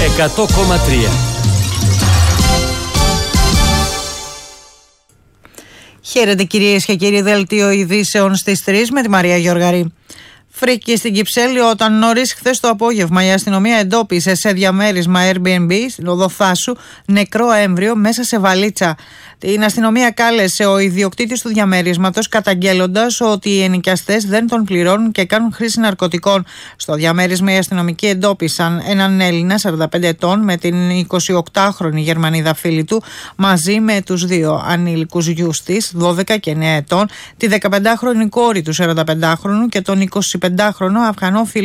100,3. Χαίρετε κυρίες και κύριοι, δελτίο ειδήσεων στις 3 με τη Μαρία Γιοργαρή. Φρίκη στην Κυψέλη όταν νωρίς χθες το απόγευμα η αστυνομία εντόπισε σε διαμέρισμα Airbnb στην οδό Θάσου νεκρό έμβριο μέσα σε βαλίτσα. Την αστυνομία κάλεσε ο ιδιοκτήτης του διαμέρισματος καταγγέλλοντας ότι οι ενοικιαστές δεν τον πληρώνουν και κάνουν χρήση ναρκωτικών. Στο διαμέρισμα οι αστυνομικοί εντόπισαν έναν Έλληνα 45 ετών με την 28χρονη Γερμανίδα φίλη του μαζί με τους δύο ανήλικους γιους της 12 και 9 ετών, τη 15χρονη κόρη του 45χρονου και τον 25χρονο Αφγανό φίλο.